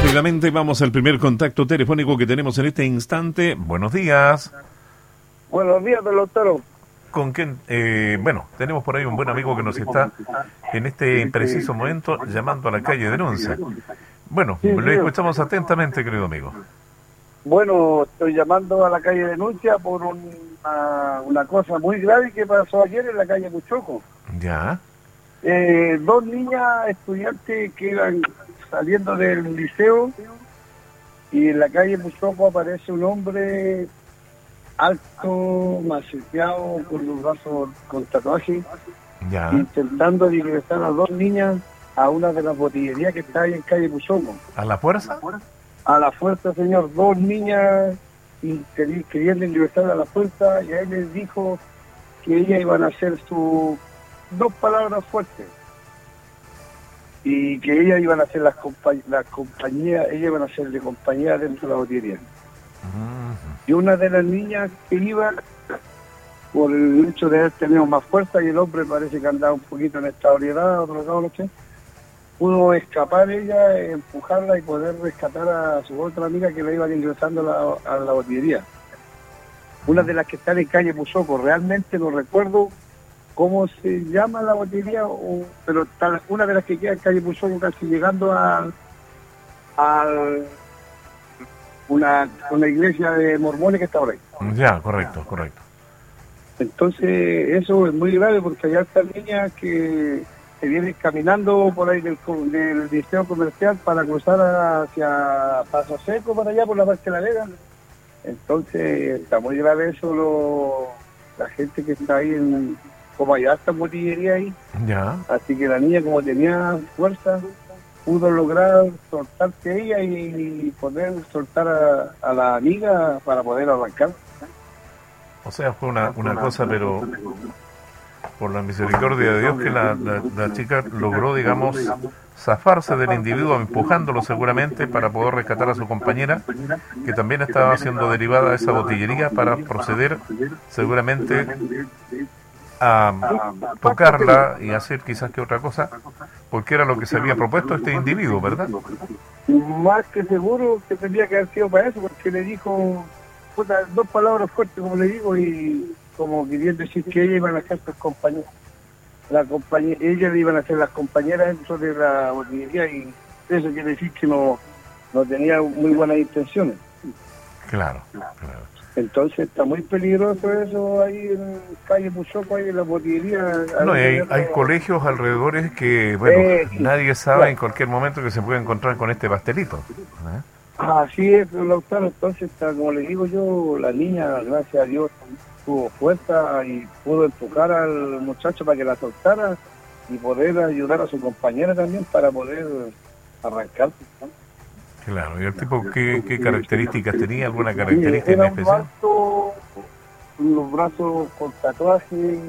Rápidamente vamos al primer contacto telefónico que tenemos en este instante. Buenos días. Buenos días, pelotero. ¿Con quién? Bueno, tenemos por ahí un buen amigo que nos está en este preciso momento llamando a la calle Denuncia. Bueno, Sí, lo escuchamos atentamente, querido amigo. Bueno, estoy llamando a la calle Denuncia por una cosa muy grave que pasó ayer en la calle Puchoco. Ya. Dos niñas estudiantes que iban saliendo del liceo y en la calle Puchoco aparece un hombre alto, maceteado, con los brazos con tatuaje, Ya. intentando ingresar a dos niñas a una de las botillerías que está ahí en calle Puchoco. ¿A la fuerza? A la fuerza, señor, dos niñas queriendo ingresar a la fuerza, y a él les dijo que ellas iban a hacer sus dos palabras fuertes y que ellas iban a ser las compañías, ellas iban a ser de compañía dentro de la botillería. Y una de las niñas que iba, por el hecho de haber tenido más fuerza, y el hombre parece que andaba un poquito en estabilidad, otro lado, no sé, pudo escapar ella, empujarla y poder rescatar a su otra amiga que la iban ingresando a la botillería. Una de las que están en calle Puchoco, realmente no recuerdo cómo se llama la botillería, pero está una de las que queda en calle Puchoco, casi llegando a una iglesia de mormones que está por ahí. Ya, correcto, correcto. Entonces eso es muy grave, porque allá están niñas que se vienen caminando por ahí del liceo comercial para cruzar hacia Paso Seco, para allá por la parte de La Vega. Entonces está muy grave eso, la gente que está ahí, como allá está en botillería ahí. Ya. Así que la niña, como tenía fuerza, pudo lograr soltarse ella y poder soltar a la amiga para poder arrancar. O sea, fue una cosa, pero por la misericordia de Dios que la chica logró, digamos, zafarse del individuo, empujándolo seguramente para poder rescatar a su compañera, que también estaba siendo derivada a esa botillería para proceder seguramente a tocarla y hacer quizás que otra cosa, porque era lo que se había propuesto este individuo, ¿verdad? Más que seguro que tendría que haber sido para eso, porque le dijo dos palabras fuertes, como le digo, y como queriendo decir que ella iban a ser sus compañeras. Ellas iban a ser las compañeras dentro de la botillería, y eso quiere decir que no tenía muy buenas intenciones. Claro. Entonces está muy peligroso eso ahí en calle Puchoco, ahí en la botillería. No, y hay colegios alrededores que, bueno, nadie sabe en cualquier momento que se puede encontrar con este pastelito. ¿Eh? Así es, Lautaro. Entonces, como le digo yo, la niña, gracias a Dios, tuvo fuerza y pudo empujar al muchacho para que la soltara y poder ayudar a su compañera también para poder arrancar. Claro, ¿y el tipo qué características tenía? ¿Alguna característica en Era especial? alto, los brazos con tatuaje,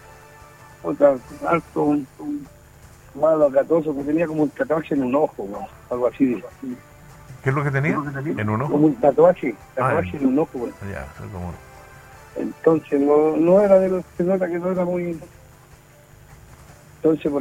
alto, malo, acatoso, que tenía como un tatuaje en un ojo, ¿no? Algo así. ¿Qué es lo que tenía? ¿En un ojo? Como un tatuaje en un ojo. Bueno. Ya, es como... Entonces no era de los, se nota que no era muy... Entonces, por